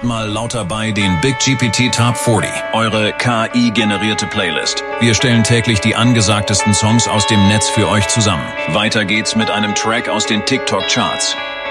nächsten Mal lauter bei den Big GPT Top 40, eure KI-generierte Playlist. Wir stellen täglich die angesagtesten Songs aus dem Netz für euch zusammen. Weiter geht's mit einem Track aus den TikTok-Charts.